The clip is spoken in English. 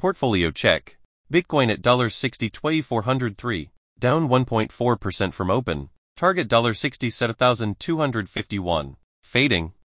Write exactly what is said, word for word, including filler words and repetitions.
Portfolio check. Bitcoin at sixty thousand two hundred three, down one point four percent from open. Target sixty-seven thousand two hundred fifty-one. Fading.